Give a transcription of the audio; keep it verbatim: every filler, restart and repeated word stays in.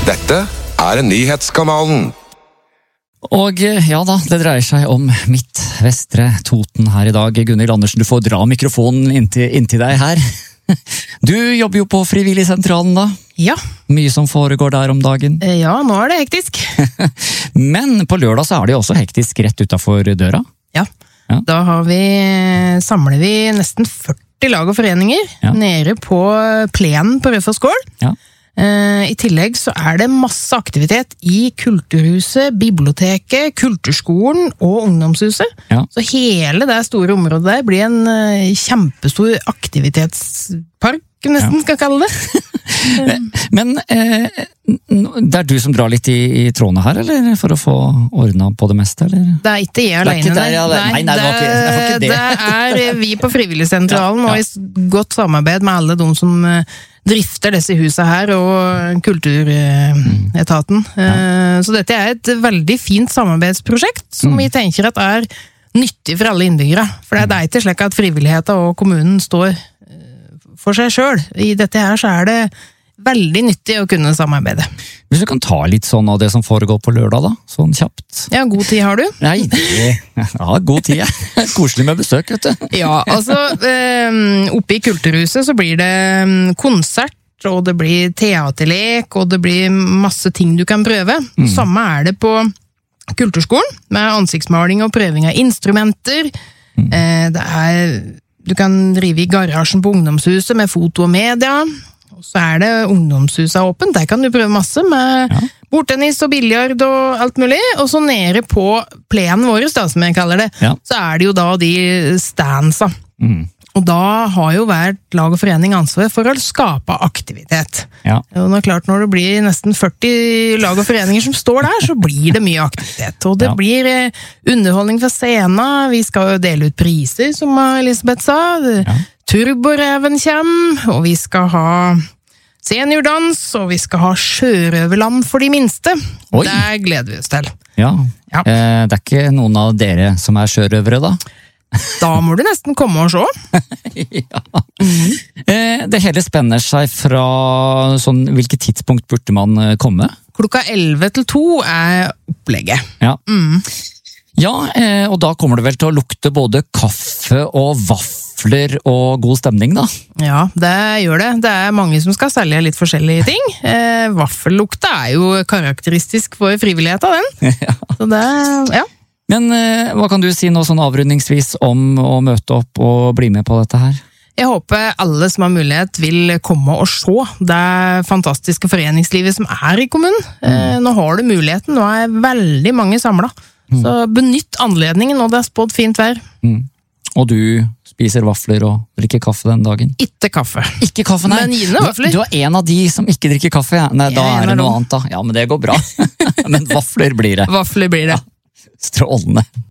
Dette er Nyhetskanalen. Og ja da, det dreier seg om mitt Vestre Toten her i dag. Gunnhild Andersen, du får dra mikrofonen inntil, inntil deg her. Du jobber jo på Frivilligsentralen da. Ja. Mye som foregår der om dagen. Ja, nå er det hektisk. Men på lørdag så er det jo også hektisk rett utenfor døra. Ja, ja. Da har vi, samler vi nesten førti lag og foreninger ja. Nede på plenen på Rødfoss gård. Ja. I tillegg så er det masse aktivitet i Kulturhuset, biblioteket, Kulturskolen og Ungdomshuset. Ja. Så hele det store området der blir en kjempestor aktivitetspark, nesten skal kalle det. Men eh, det er du som drar litt i, i trådene her, eller? For å få ordnet på det meste, eller? Det er ikke jeg alene der. Nei, nei, nei, det, var ikke, det var ikke det. Det er vi på Frivilligsentralen, ja, ja. Og i godt samarbeid med alle de som drifter disse huset her, og Kulturetaten. Mm. Ja. Så dette er et veldig fint samarbeidsprosjekt, som mm. vi tenker at er nyttig for alle innbyggere. For det er ikke slik at frivilligheten og kommunen står for seg selv. I dette her så er det veldig nyttig å kunne samarbeide. Hvis du kan ta litt sånn av det som foregår på lørdag da, sånn kjapt. Ja, god tid har du? Nei, det, ja, god tid. Koselig med besøk, vet du. Ja, altså, oppe i Kulturhuset så blir det konsert, og det blir teaterlek, og det blir masse ting du kan prøve. Mm. Samme er det på Kulturskolen, med ansiktsmaling og prøving av instrumenter. Mm. Det er, du kan drive i garasjen på Ungdomshuset med foto og media. Så er det Ungdomshuset åpent, der kan du prøve masse med ja. Bordtennis og biljard og alt mulig, og så nede på plenen vår, da, som jeg kaller det, ja. Så er det jo da de standsa. Mm. Og da har jo hvert lag og forening ansvar for å skape aktivitet. Ja. Og det er klart, når det blir nesten førti lag og foreninger som står der, så blir det mye aktivitet. Og det ja. Blir underholdning fra scenen, vi skal jo dele ut priser, som Elisabeth sa, ja. Turboreven kommer, og vi skal ha seniordans, og vi skal ha sjørøverland for de minste. Oi. Det gleder vi oss til. Ja, ja. Eh, det er ikke noen av dere som er sjørøvere da? Da må du nesten komme og se. Ja. Mm. Eh, det hele spenner seg fra sånn, hvilket tidspunkt burde man komme? Klokka elleve til to er opplegget. Ja. Mm. Ja, eh, og da kommer det vel til å lukte både kaffe og vafler og god stemning, da? Ja, det gjør det. Det er mange som skal selge litt forskjellige ting. Eh, vaffellukta er jo karakteristisk for frivilligheten, den. Ja. Så det, ja. Men eh, hva kan du si nå sånn avrundingsvis om å møte opp og bli med på dette her? Jeg håper alle som har mulighet vil komme og se det fantastiske foreningslivet som er i kommunen. Mm. Eh, nå har du muligheten, nå er veldig mange samlet. Mm. Så benytt anledningen, og det er spådd fint vær. Mm. Og du spiser vafler og drikker kaffe den dagen? Ikke kaffe. Ikke kaffe, nei. Men gine vafler. Du, du er en av de som ikke drikker kaffe, ja. Nei, da er det noe annet da. Ja, men det går bra. Men vafler blir det. Vafler blir det. Ja, strålende.